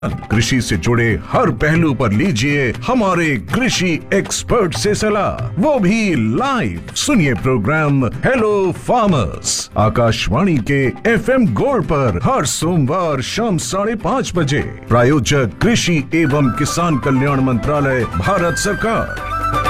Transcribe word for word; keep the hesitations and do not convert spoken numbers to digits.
कृषि से जुड़े हर पहलू पर लीजिए हमारे कृषि एक्सपर्ट से सलाह, वो भी लाइव। सुनिए प्रोग्राम हेलो फार्मर्स आकाशवाणी के एफएम गोल्ड पर हर सोमवार शाम साढ़े पाँच बजे। प्रायोजक कृषि एवं किसान कल्याण मंत्रालय, भारत सरकार।